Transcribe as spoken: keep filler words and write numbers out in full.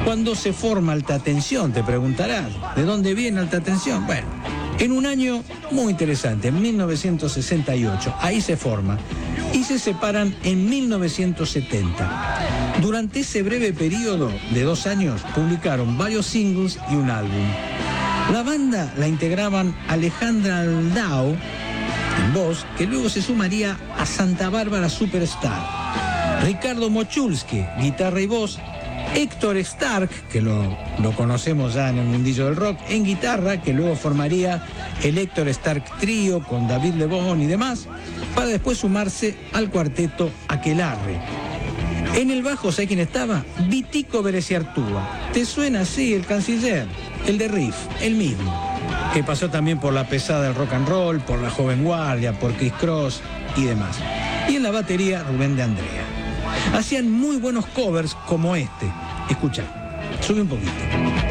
¿Cuándo se forma Alta Tensión? Te preguntarás. ¿De dónde viene Alta Tensión? Bueno, en un año muy interesante, en mil novecientos sesenta y ocho. Ahí se forma. Y se separan en mil novecientos setenta. Durante ese breve periodo de dos años publicaron varios singles y un álbum. La banda la integraban Alejandra Aldao en voz, que luego se sumaría a Santa Bárbara Superstar. Ricardo Mochulski, guitarra y voz. Héctor Stark, que lo, lo conocemos ya en el mundillo del rock, en guitarra, que luego formaría el Héctor Stark Trío con David Lebón y demás, para después sumarse al cuarteto Aquelarre. En el bajo, ¿sabes quién estaba? Vitico Bereciartúa. ¿Te suena así el canciller? El de Riff, el mismo, que pasó también por la pesada del rock and roll, por la Joven Guardia, por Criss Cross y demás. Y en la batería, Rubén de Andrea. Hacían muy buenos covers como este. Escucha, sube un poquito.